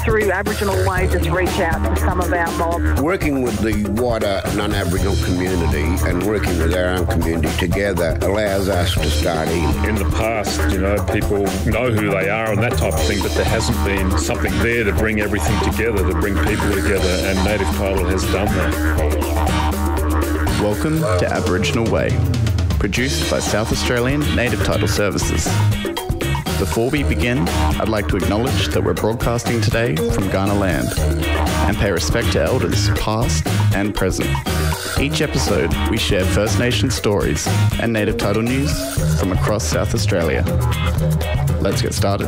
through Aboriginal Way, just reach out to some of our mob. Working with the wider non-Aboriginal community and working with our own community together allows us to start in. In the past, people know who they are and that type of thing, but there hasn't been something there to bring everything together, to bring people together, and Native Title has done that. Welcome to Aboriginal Way, produced by South Australian Native Title Services. Before we begin, I'd like to acknowledge that we're broadcasting today from Kaurna land and pay respect to elders past and present. Each episode, we share First Nation stories and Native Title news from across South Australia. Let's get started.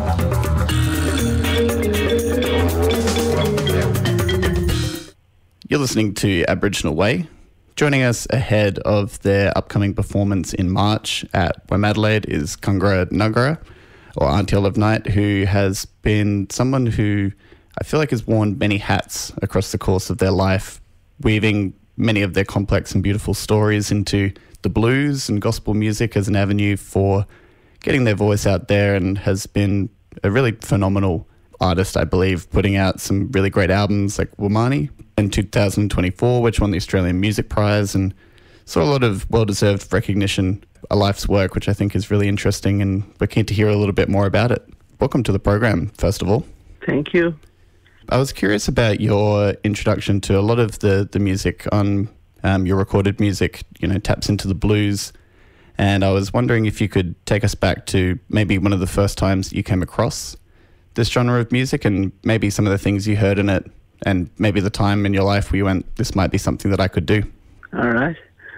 You're listening to Aboriginal Way. Joining us ahead of their upcoming performance in March at Womadelaide is Kungra Nugara, or Auntie Olive Knight, who has been someone who I feel like has worn many hats across the course of their life, weaving many of their complex and beautiful stories into the blues and gospel music as an avenue for getting their voice out there, and has been a really phenomenal artist, I believe, putting out some really great albums like Womani in 2024, which won the Australian Music Prize, and saw a lot of well-deserved recognition, a life's work, which I think is really interesting, and we're keen to hear a little bit more about it. Welcome to the program, first of all. Thank you. I was curious about your introduction to a lot of the music on your recorded music, taps into the blues, and I was wondering if you could take us back to maybe one of the first times you came across this genre of music, and maybe some of the things you heard in it, and maybe the time in your life where you went, this might be something that I could do. All right.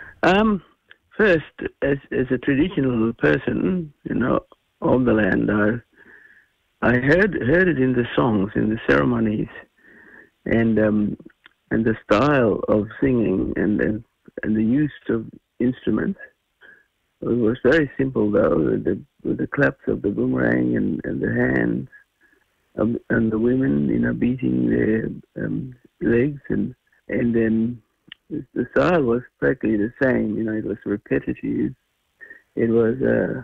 First, as a traditional person, of the land, I heard it in the songs, in the ceremonies, and the style of singing and the use of instruments. It was very simple, though, with the claps of the boomerang and the hands, and the women, beating their legs, and then the style was practically the same. It was repetitive. It was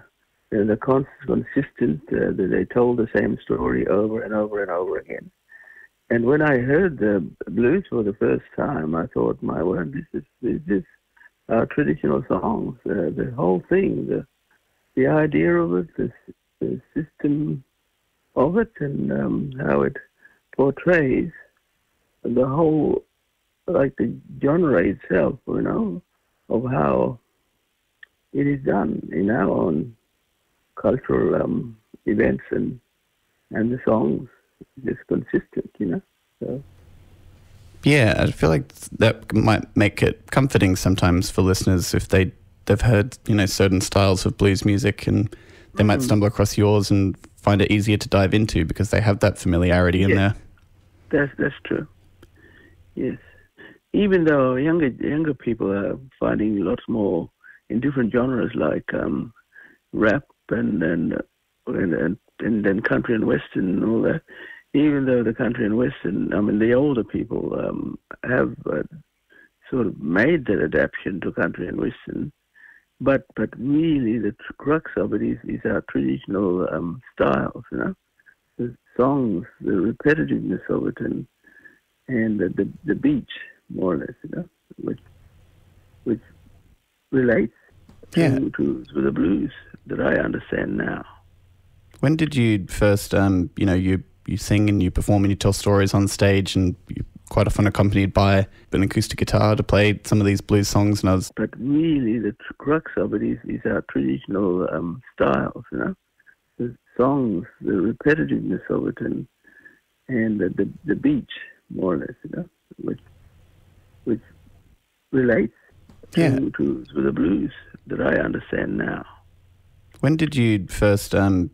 consistent. That they told the same story over and over and over again. And when I heard the blues for the first time, I thought, my word, this is our traditional songs. The whole thing, the idea of it, the system of it, and how it portrays the whole, like the genre itself, of how it is done in our own cultural events, and the songs just consistent, So. Yeah, I feel like that might make it comforting sometimes for listeners if they've heard, certain styles of blues music, and they might stumble across yours and find it easier to dive into because they have that familiarity in there. That's true. Yes. Even though younger people are finding lots more in different genres like rap and then country and western and all that. Even though the country and western, the older people have sort of made that adaptation to country and western, but really the crux of it is our traditional styles, the songs, the repetitiveness of it, and the beat, more or less, which relates to the blues that I understand now. When did you first, you sing and you perform and you tell stories on stage, and you're quite often accompanied by an acoustic guitar to play some of these blues songs, But really the crux of it is our traditional styles, the songs, the repetitiveness of it, and the beat, more or less, which relates to the blues that I understand now. When did you first,